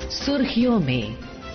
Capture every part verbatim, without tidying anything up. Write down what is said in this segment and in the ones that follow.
सुर्खियों में।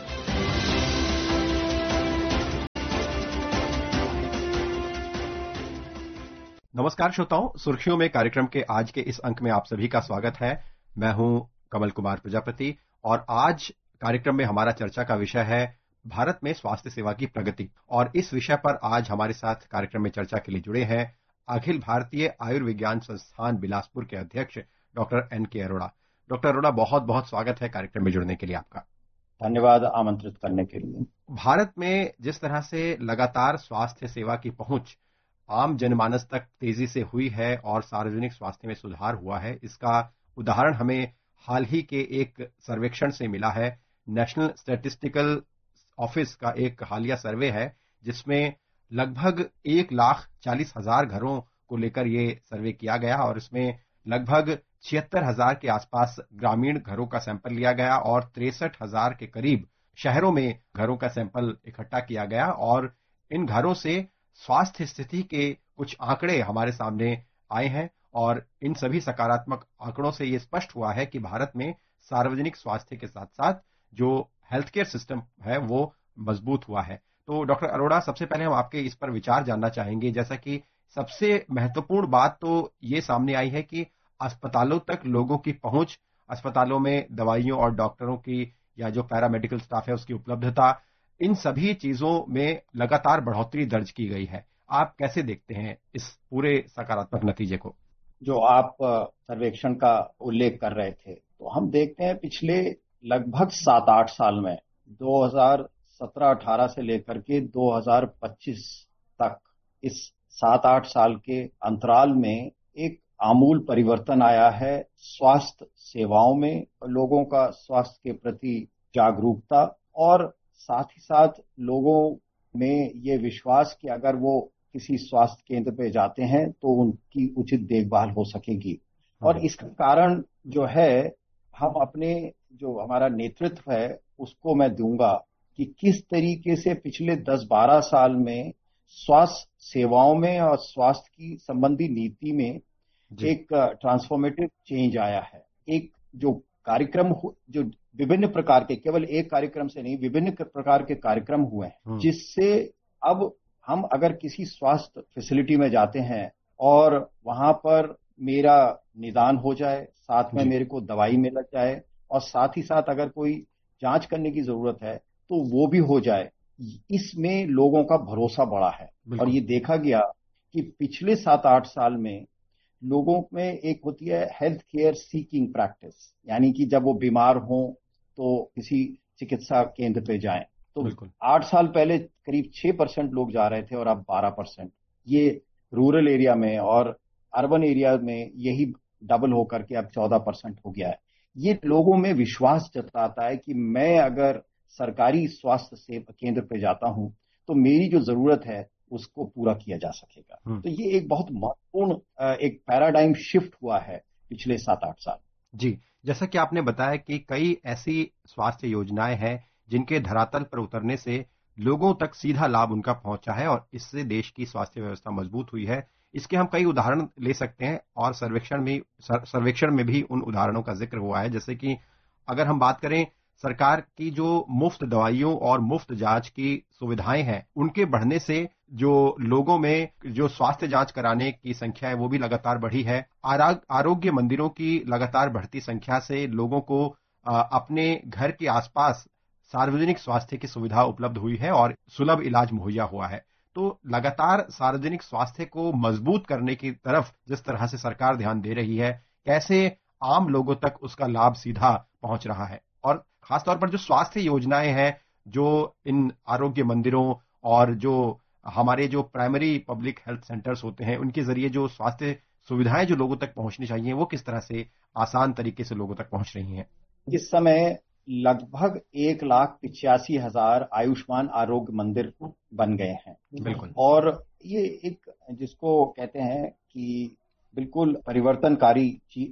नमस्कार श्रोताओं, सुर्खियों में कार्यक्रम के आज के इस अंक में आप सभी का स्वागत है। मैं हूं कमल कुमार प्रजापति और आज कार्यक्रम में हमारा चर्चा का विषय है भारत में स्वास्थ्य सेवा की प्रगति। और इस विषय पर आज हमारे साथ कार्यक्रम में चर्चा के लिए जुड़े हैं अखिल भारतीय आयुर्विज्ञान संस्थान बिलासपुर के अध्यक्ष डॉक्टर एन के अरोड़ा। डॉक्टर अरोड़ा, बहुत बहुत स्वागत है कार्यक्रम में जुड़ने के लिए आपका। धन्यवाद आमंत्रित करने के लिए। भारत में जिस तरह से लगातार स्वास्थ्य सेवा की पहुंच आम जनमानस तक तेजी से हुई है और सार्वजनिक स्वास्थ्य में सुधार हुआ है, इसका उदाहरण हमें हाल ही के एक सर्वेक्षण से मिला है। नेशनल स्टैटिस्टिकल ऑफिस का एक हालिया सर्वे है जिसमें लगभग एक लाख चालीस हजार घरों को लेकर ये सर्वे किया गया और इसमें लगभग छिहत्तर हजार के आसपास ग्रामीण घरों का सैंपल लिया गया और तिरसठ हजार के करीब शहरों में घरों का सैंपल इकट्ठा किया गया। और इन घरों से स्वास्थ्य स्थिति के कुछ आंकड़े हमारे सामने आए हैं और इन सभी सकारात्मक आंकड़ों से ये स्पष्ट हुआ है कि भारत में सार्वजनिक स्वास्थ्य के साथ साथ जो हेल्थ केयर सिस्टम है वो मजबूत हुआ है। तो डॉक्टर अरोड़ा, सबसे पहले हम आपके इस पर विचार जानना चाहेंगे। जैसा कि सबसे महत्वपूर्ण बात तो ये सामने आई है कि अस्पतालों तक लोगों की पहुंच, अस्पतालों में दवाइयों और डॉक्टरों की या जो पैरामेडिकल स्टाफ है उसकी उपलब्धता, इन सभी चीजों में लगातार बढ़ोतरी दर्ज की गई है। आप कैसे देखते हैं इस पूरे सकारात्मक नतीजे को? जो आप सर्वेक्षण का उल्लेख कर रहे थे, तो हम देखते हैं पिछले लगभग सात आठ साल में दो हज़ार सत्रह अठारह से लेकर के दो हज़ार पच्चीस तक, इस सात आठ साल के अंतराल में एक आमूल परिवर्तन आया है स्वास्थ्य सेवाओं में, लोगों का स्वास्थ्य के प्रति जागरूकता और साथ ही साथ लोगों में ये विश्वास कि अगर वो किसी स्वास्थ्य केंद्र पे जाते हैं तो उनकी उचित देखभाल हो सकेगी। और इसका कारण जो है, हम अपने जो हमारा नेतृत्व है उसको मैं दूंगा कि किस तरीके से पिछले दस बारह साल में स्वास्थ्य सेवाओं में और स्वास्थ्य की संबंधी नीति में एक ट्रांसफॉर्मेटिव चेंज आया है। एक जो कार्यक्रम जो विभिन्न प्रकार के, केवल एक कार्यक्रम से नहीं, विभिन्न प्रकार के कार्यक्रम हुए हैं जिससे अब हम अगर किसी स्वास्थ्य फैसिलिटी में जाते हैं और वहां पर मेरा निदान हो जाए, साथ में मेरे को दवाई मिल जाए और साथ ही साथ अगर कोई जांच करने की जरूरत है तो वो भी हो जाए, इसमें लोगों का भरोसा बढ़ा है। और ये देखा गया कि पिछले सात आठ साल में लोगों में एक होती है हेल्थ केयर सीकिंग प्रैक्टिस, यानी कि जब वो बीमार हों तो किसी चिकित्सा केंद्र पे जाएं। तो आठ साल पहले करीब छह परसेंट लोग जा रहे थे और अब बारह परसेंट। ये रूरल एरिया में और अर्बन एरिया में यही डबल होकर के अब चौदह परसेंट हो गया है। ये लोगों में विश्वास जताता है कि मैं अगर सरकारी स्वास्थ्य सेवा केंद्र पे जाता हूं तो मेरी जो जरूरत है उसको पूरा किया जा सकेगा। तो ये एक बहुत महत्वपूर्ण एक पैराडाइम शिफ्ट हुआ है पिछले सात आठ साल। जी, जैसा कि आपने बताया कि कई ऐसी स्वास्थ्य योजनाएं हैं जिनके धरातल पर उतरने से लोगों तक सीधा लाभ उनका पहुंचा है और इससे देश की स्वास्थ्य व्यवस्था मजबूत हुई है। इसके हम कई उदाहरण ले सकते हैं और सर्वेक्षण में सर्वेक्षण में भी उन उदाहरणों का जिक्र हुआ है। जैसे कि अगर हम बात करें, सरकार की जो मुफ्त दवाइयों और मुफ्त जांच की सुविधाएं हैं उनके बढ़ने से जो लोगों में जो स्वास्थ्य जांच कराने की संख्या है वो भी लगातार बढ़ी है। आरोग्य मंदिरों की लगातार बढ़ती संख्या से लोगों को अपने घर के आसपास सार्वजनिक स्वास्थ्य की सुविधा उपलब्ध हुई है और सुलभ इलाज मुहैया हुआ है। तो लगातार सार्वजनिक स्वास्थ्य को मजबूत करने की तरफ जिस तरह से सरकार ध्यान दे रही है, कैसे आम लोगों तक उसका लाभ सीधा पहुंच रहा है और खासतौर पर जो स्वास्थ्य योजनाएं हैं जो इन आरोग्य मंदिरों और जो हमारे जो प्राइमरी पब्लिक हेल्थ सेंटर्स होते हैं उनके जरिए जो स्वास्थ्य सुविधाएं जो लोगों तक पहुंचनी चाहिए वो किस तरह से आसान तरीके से लोगों तक पहुंच रही हैं? इस समय लगभग एक लाख पिचासी हजार आयुष्मान आरोग्य मंदिर बन गए हैं। बिल्कुल। और ये एक जिसको कहते हैं कि बिल्कुल परिवर्तनकारी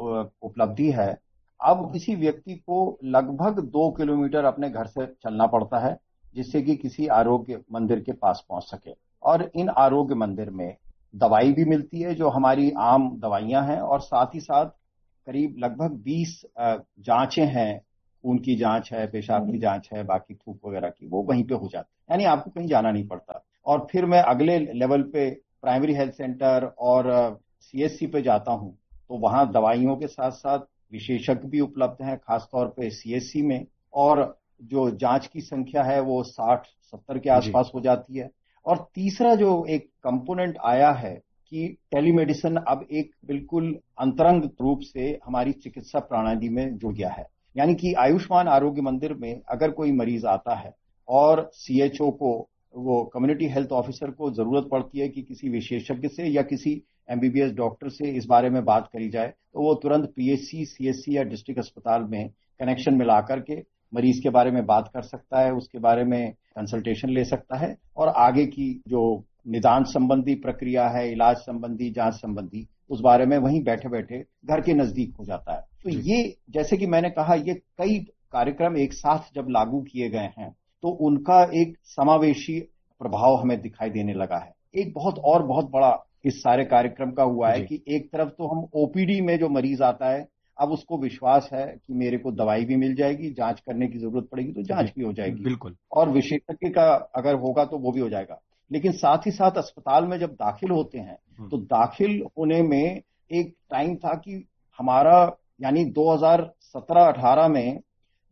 उपलब्धि है। अब किसी व्यक्ति को लगभग दो किलोमीटर अपने घर से चलना पड़ता है जिससे कि किसी आरोग्य मंदिर के पास पहुंच सके। और इन आरोग्य मंदिर में दवाई भी मिलती है जो हमारी आम दवाइयां हैं और साथ ही साथ करीब लगभग बीस जांचें हैं खून की जांच है, पेशाब की जांच है, बाकी थूक वगैरह की, वो वहीं पे हो जाती है, यानी आपको कहीं जाना नहीं पड़ता। और फिर मैं अगले लेवल पे प्राइमरी हेल्थ सेंटर और सीएचसी पे जाता हूं, तो वहां दवाइयों के साथ साथ विशेषज्ञ भी उपलब्ध हैं, खासतौर पे सीएचसी में। और जो जांच की संख्या है वो साठ सत्तर के जी। आसपास हो जाती है। और तीसरा जो एक कंपोनेंट आया है कि टेलीमेडिसिन अब एक बिल्कुल अंतरंग रूप से हमारी चिकित्सा प्रणाली में जुड़ गया है। यानी कि आयुष्मान आरोग्य मंदिर में अगर कोई मरीज आता है और सीएचओ को, वो कम्युनिटी हेल्थ ऑफिसर को जरूरत पड़ती है कि किसी विशेषज्ञ से या किसी एमबीबीएस डॉक्टर से इस बारे में बात करी जाए, तो वो तुरंत पीएचसी, सीएचसी या डिस्ट्रिक्ट अस्पताल में कनेक्शन मिला करके मरीज के बारे में बात कर सकता है, उसके बारे में कंसल्टेशन ले सकता है और आगे की जो निदान संबंधी प्रक्रिया है, इलाज संबंधी, जांच संबंधी, उस बारे में वहीं बैठे बैठे घर के नजदीक हो जाता है। तो ये, जैसे कि मैंने कहा, ये कई कार्यक्रम एक साथ जब लागू किए गए हैं तो उनका एक समावेशी प्रभाव हमें दिखाई देने लगा है। एक बहुत और बहुत बड़ा इस सारे कार्यक्रम का हुआ है कि एक तरफ तो हम ओपीडी में जो मरीज आता है, अब उसको विश्वास है कि मेरे को दवाई भी मिल जाएगी, जांच करने की जरूरत पड़ेगी तो जांच भी हो जाएगी, बिल्कुल, और विशेषज्ञ का अगर होगा तो वो भी हो जाएगा। लेकिन साथ ही साथ अस्पताल में जब दाखिल होते हैं तो दाखिल होने में एक टाइम था कि हमारा, यानी दो हज़ार सत्रह अठारह में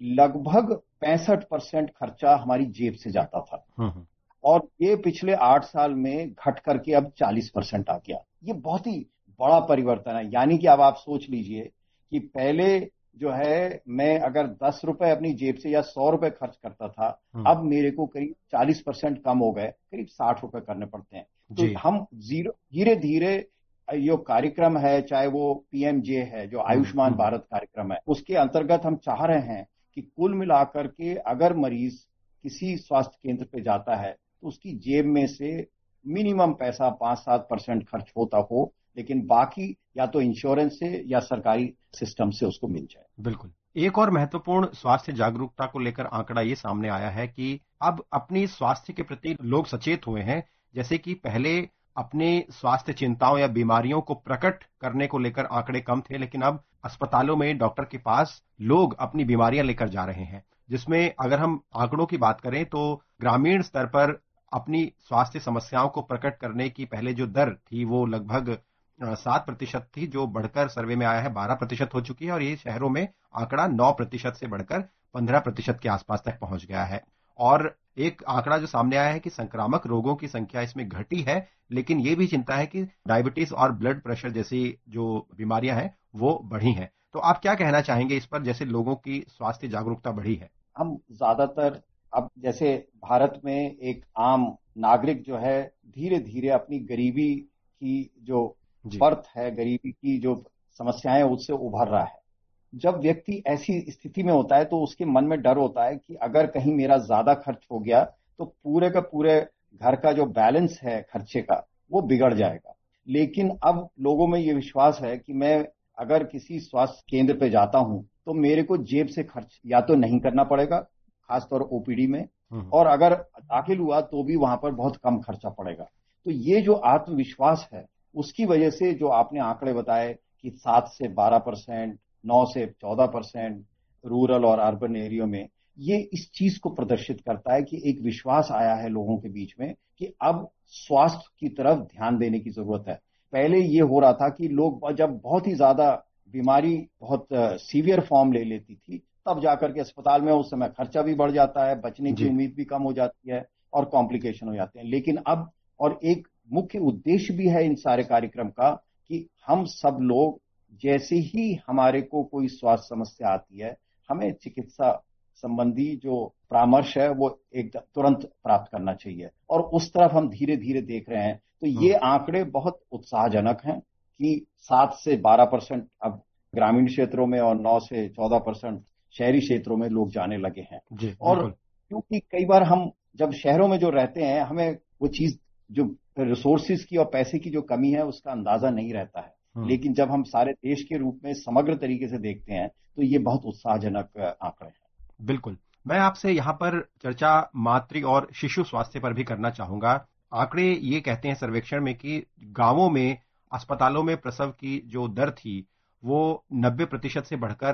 लगभग पैंसठ परसेंट खर्चा हमारी जेब से जाता था, और ये पिछले आठ साल में घट करके अब चालीस परसेंट आ गया। ये बहुत ही बड़ा परिवर्तन है। यानी कि अब आप सोच लीजिए कि पहले जो है मैं अगर दस रुपए अपनी जेब से या सौ रुपए खर्च करता था, अब मेरे को करीब चालीस परसेंट कम हो गए, करीब साठ रुपए करने पड़ते हैं। तो हम जीरो धीरे धीरे ये कार्यक्रम है, चाहे वो पीएमजे है जो आयुष्मान भारत कार्यक्रम है, उसके अंतर्गत हम चाह रहे हैं कि कुल मिलाकर के अगर मरीज किसी स्वास्थ्य केंद्र पे जाता है तो उसकी जेब में से मिनिमम पैसा पांच सात परसेंट खर्च होता हो, लेकिन बाकी या तो इंश्योरेंस से या सरकारी सिस्टम से उसको मिल जाए। बिल्कुल। एक और महत्वपूर्ण स्वास्थ्य जागरूकता को लेकर आंकड़ा ये सामने आया है कि अब अपनी स्वास्थ्य के प्रति लोग सचेत हुए हैं। जैसे कि पहले अपने स्वास्थ्य चिंताओं या बीमारियों को प्रकट करने को लेकर आंकड़े कम थे, लेकिन अब अस्पतालों में डॉक्टर के पास लोग अपनी बीमारियां लेकर जा रहे हैं, जिसमें अगर हम आंकड़ों की बात करें तो ग्रामीण स्तर पर अपनी स्वास्थ्य समस्याओं को प्रकट करने की पहले जो दर थी वो लगभग सात प्रतिशत थी, जो बढ़कर सर्वे में आया है बारह प्रतिशत हो चुकी है, और ये शहरों में आंकड़ा नौ प्रतिशत से बढ़कर पंद्रह प्रतिशत के आसपास तक पहुंच गया है। और एक आंकड़ा जो सामने आया है कि संक्रामक रोगों की संख्या इसमें घटी है, लेकिन ये भी चिंता है कि डायबिटीज और ब्लड प्रेशर जैसी जो बीमारियां हैं वो बढ़ी हैं। तो आप क्या कहना चाहेंगे इस पर, जैसे लोगों की स्वास्थ्य जागरूकता बढ़ी है? हम ज्यादातर अब जैसे भारत में एक आम नागरिक जो है धीरे धीरे अपनी गरीबी की जो बर्थ है, गरीबी की जो समस्याएं, उससे उभर रहा है। जब व्यक्ति ऐसी स्थिति में होता है तो उसके मन में डर होता है कि अगर कहीं मेरा ज्यादा खर्च हो गया तो पूरे का पूरे घर का जो बैलेंस है खर्चे का वो बिगड़ जाएगा। लेकिन अब लोगों में ये विश्वास है कि मैं अगर किसी स्वास्थ्य केंद्र पे जाता हूं तो मेरे को जेब से खर्च या तो नहीं करना पड़ेगा, खासतौर ओपीडी में, और अगर दाखिल हुआ तो भी वहां पर बहुत कम खर्चा पड़ेगा। तो ये जो आत्मविश्वास है उसकी वजह से जो आपने आंकड़े बताए कि सात से बारह परसेंट, नौ से चौदह परसेंट रूरल और अर्बन एरिया में, ये इस चीज को प्रदर्शित करता है कि एक विश्वास आया है लोगों के बीच में कि अब स्वास्थ्य की तरफ ध्यान देने की जरूरत है। पहले ये हो रहा था कि लोग जब बहुत ही ज्यादा बीमारी बहुत सीवियर फॉर्म ले लेती थी तब जाकर के अस्पताल में, उस समय खर्चा भी बढ़ जाता है, बचने की उम्मीद भी कम हो जाती है और कॉम्प्लिकेशन हो जाते हैं। लेकिन अब, और एक मुख्य उद्देश्य भी है इन सारे कार्यक्रम का, कि हम सब लोग जैसे ही हमारे को कोई स्वास्थ्य समस्या आती है, हमें चिकित्सा संबंधी जो परामर्श है वो एक तुरंत प्राप्त करना चाहिए, और उस तरफ हम धीरे धीरे देख रहे हैं। तो ये आंकड़े बहुत उत्साहजनक हैं कि सात से बारह परसेंट अब ग्रामीण क्षेत्रों में और नौ से चौदह परसेंट शहरी क्षेत्रों में लोग जाने लगे हैं। और क्योंकि कई बार हम जब शहरों में जो रहते हैं, हमें वो चीज, जो रिसोर्सेज की और पैसे की जो कमी है, उसका अंदाजा नहीं रहता है। लेकिन जब हम सारे देश के रूप में समग्र तरीके से देखते हैं तो ये बहुत उत्साहजनक आंकड़े हैं। बिल्कुल। मैं आपसे यहाँ पर चर्चा मातृ और शिशु स्वास्थ्य पर भी करना चाहूंगा। आंकड़े ये कहते हैं सर्वेक्षण में कि गांवों में अस्पतालों में प्रसव की जो दर थी वो नब्बे प्रतिशत से बढ़कर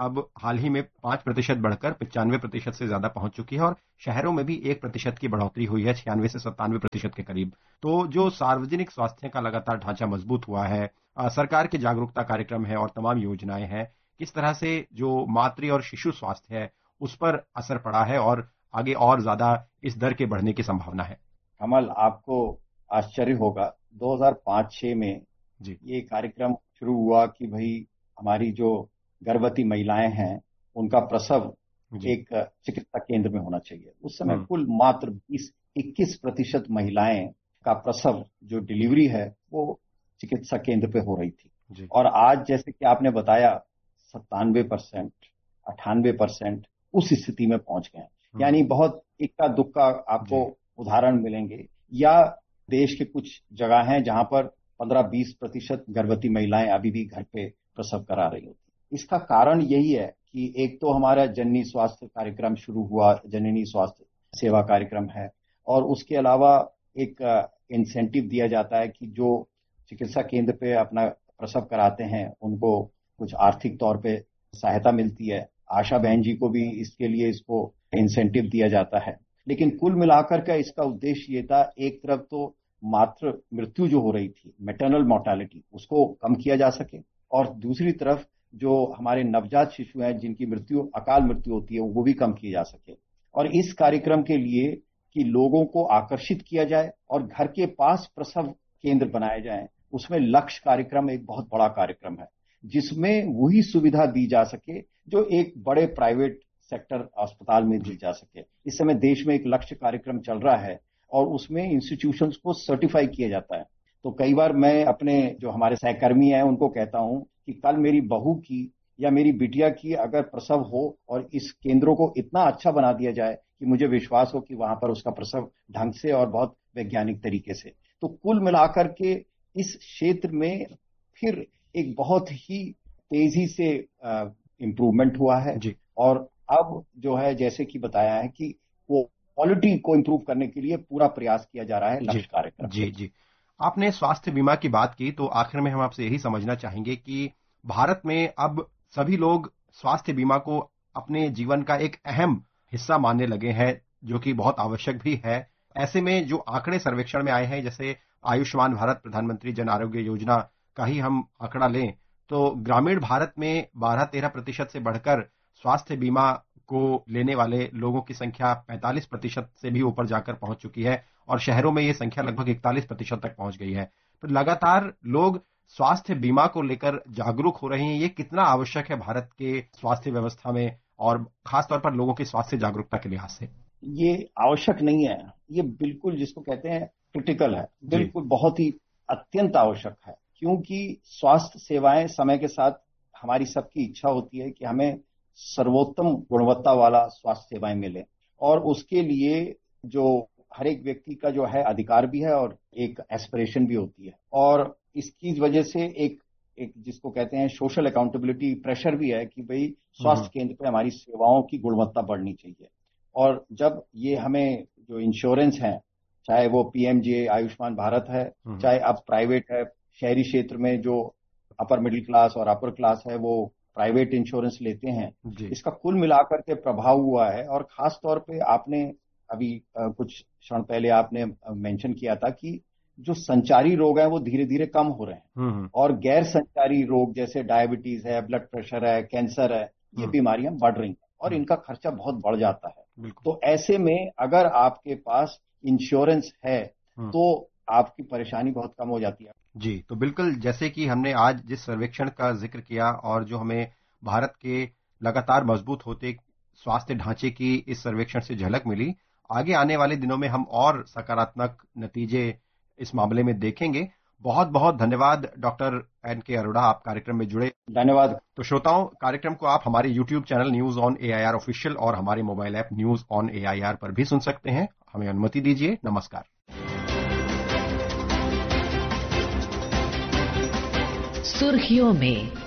अब हाल ही में पांच प्रतिशत बढ़कर पचानवे प्रतिशत से ज्यादा पहुंच चुकी है और शहरों में भी एक प्रतिशत की बढ़ोतरी हुई है, छियानवे से सत्तानवे प्रतिशत के करीब। तो जो सार्वजनिक स्वास्थ्य का लगातार ढांचा मजबूत हुआ है, सरकार के जागरूकता कार्यक्रम है और तमाम योजनाएं हैं, किस तरह से जो मातृ और शिशु स्वास्थ्य है उस पर असर पड़ा है और आगे और ज्यादा इस दर के बढ़ने की संभावना है? कमल, आपको आश्चर्य होगा, दो हज़ार पाँच छह में जी ये कार्यक्रम शुरू हुआ कि भाई हमारी जो गर्भवती महिलाएं हैं उनका प्रसव एक चिकित्सा केंद्र में होना चाहिए। उस समय कुल मात्र बीस इक्कीस प्रतिशत महिलाएं का प्रसव जो डिलीवरी है वो चिकित्सा केंद्र पे हो रही थी। और आज जैसे कि आपने बताया सत्तानवे परसेंट अट्ठानवे परसेंट उस स्थिति में पहुंच गए हैं। यानी बहुत इक्का दुक्का आपको उदाहरण मिलेंगे, या देश के कुछ जगह हैं जहां पर पंद्रह बीस प्रतिशत गर्भवती महिलाएं अभी भी घर पे प्रसव करा रही होती। इसका कारण यही है कि एक तो हमारा जननी स्वास्थ्य कार्यक्रम शुरू हुआ, जननी स्वास्थ्य सेवा कार्यक्रम है, और उसके अलावा एक इंसेंटिव दिया जाता है कि जो चिकित्सा केंद्र पे अपना प्रसव कराते हैं उनको कुछ आर्थिक तौर पे सहायता मिलती है। आशा बहन जी को भी इसके लिए इसको इंसेंटिव दिया जाता है। लेकिन कुल मिलाकर का इसका उद्देश्य ये था, एक तरफ तो मातृ मृत्यु जो हो रही थी, मैटरनल मोर्टेलिटी, उसको कम किया जा सके, और दूसरी तरफ जो हमारे नवजात शिशु हैं जिनकी मृत्यु अकाल मृत्यु होती है वो भी कम की जा सके। और इस कार्यक्रम के लिए कि लोगों को आकर्षित किया जाए और घर के पास प्रसव केंद्र बनाए जाएं, उसमें लक्ष्य कार्यक्रम एक बहुत बड़ा कार्यक्रम है जिसमें वही सुविधा दी जा सके जो एक बड़े प्राइवेट सेक्टर अस्पताल में दी जा सके। इस समय देश में एक लक्ष्य कार्यक्रम चल रहा है और उसमें इंस्टीट्यूशंस को सर्टिफाई किया जाता है। तो कई बार मैं अपने जो हमारे सहकर्मी हैं उनको कहता हूं कि कल मेरी बहू की या मेरी बिटिया की अगर प्रसव हो और इस केंद्रों को इतना अच्छा बना दिया जाए कि मुझे विश्वास हो कि वहां पर उसका प्रसव ढंग से और बहुत वैज्ञानिक तरीके से, तो कुल मिलाकर के इस क्षेत्र में फिर एक बहुत ही तेजी से इम्प्रूवमेंट हुआ है। और अब जो है जैसे कि बताया है कि वो क्वालिटी को इम्प्रूव करने के लिए पूरा प्रयास किया जा रहा है लक्ष्य कार्यक्रम। जी जी आपने स्वास्थ्य बीमा की बात की, तो आखिर में हम आपसे यही समझना चाहेंगे कि भारत में अब सभी लोग स्वास्थ्य बीमा को अपने जीवन का एक अहम हिस्सा मानने लगे हैं, जो कि बहुत आवश्यक भी है। ऐसे में जो आंकड़े सर्वेक्षण में आए हैं, जैसे आयुष्मान भारत प्रधानमंत्री जन आरोग्य योजना का ही हम आंकड़ा लें, तो ग्रामीण भारत में बारह तेरह प्रतिशत से बढ़कर स्वास्थ्य बीमा को लेने वाले लोगों की संख्या पैंतालीस प्रतिशत से भी ऊपर जाकर पहुंच चुकी है और शहरों में यह संख्या लगभग इकतालीस प्रतिशत तक पहुंच गई है। तो लगातार लोग स्वास्थ्य बीमा को लेकर जागरूक हो रहे हैं। ये कितना आवश्यक है भारत के स्वास्थ्य व्यवस्था में और खासतौर पर लोगों की स्वास्थ्य जागरूकता के लिहाज से? ये आवश्यक नहीं है, ये बिल्कुल जिसको कहते हैं क्रिटिकल है, बिल्कुल बहुत ही अत्यंत आवश्यक है, क्योंकि स्वास्थ्य सेवाएं समय के साथ हमारी सबकी इच्छा होती है कि हमें सर्वोत्तम गुणवत्ता वाला स्वास्थ्य सेवाएं मिले, और उसके लिए जो हर एक व्यक्ति का जो है अधिकार भी है और एक एस्पिरेशन भी होती है। और इसकी वजह से एक एक जिसको कहते हैं सोशल अकाउंटेबिलिटी प्रेशर भी है कि भाई स्वास्थ्य केंद्र पे हमारी सेवाओं की गुणवत्ता बढ़नी चाहिए। और जब ये हमें जो इंश्योरेंस है, चाहे वो पीएमजे आयुष्मान भारत है, चाहे अब प्राइवेट है, शहरी क्षेत्र में जो अपर मिडिल क्लास और अपर क्लास है वो प्राइवेट इंश्योरेंस लेते हैं, इसका कुल मिलाकर के प्रभाव हुआ है। और खास तौर पे आपने अभी कुछ क्षण पहले आपने मेंशन किया था कि जो संचारी रोग हैं वो धीरे धीरे कम हो रहे हैं और गैर संचारी रोग जैसे डायबिटीज है, ब्लड प्रेशर है, कैंसर है, ये बीमारियां बढ़ रही हैं और इनका खर्चा बहुत बढ़ जाता है। तो ऐसे में अगर आपके पास इंश्योरेंस है तो आपकी परेशानी बहुत कम हो जाती है। जी, तो बिल्कुल जैसे कि हमने आज जिस सर्वेक्षण का जिक्र किया और जो हमें भारत के लगातार मजबूत होते स्वास्थ्य ढांचे की इस सर्वेक्षण से झलक मिली, आगे आने वाले दिनों में हम और सकारात्मक नतीजे इस मामले में देखेंगे। बहुत बहुत धन्यवाद डॉक्टर एन के अरोड़ा, आप कार्यक्रम में जुड़े। धन्यवाद। तो श्रोताओं, कार्यक्रम को आप हमारे YouTube channel news on AIR official और हमारे mobile app news on AIR पर भी सुन सकते हैं। हमें अनुमति दीजिए। नमस्कार। सुर्खियों में